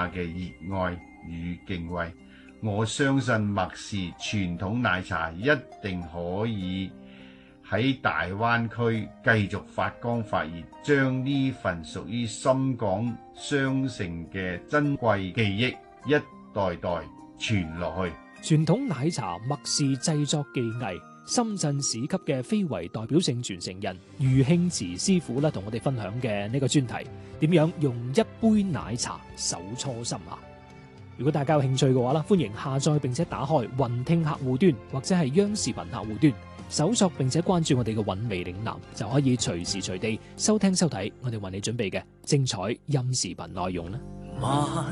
化嘅熱愛與敬畏。我相信麥氏傳統奶茶一定可以喺大灣區繼續發光發熱，將呢份屬於深港雙城嘅珍貴記憶一代代傳落去。 傳統奶茶麥氏製作技藝，深圳市級嘅非遺代表性傳承人余慶慈師傅啦，同我哋分享嘅呢個專題，點樣用一杯奶茶守初心啊！如果大家有興趣嘅話啦，歡迎下載並且打開雲聽客戶端或者係央視頻客戶端，搜索並且關注我哋嘅韻味嶺南，就可以隨時隨地收聽收睇我哋為你準備嘅精彩音視頻內容啦。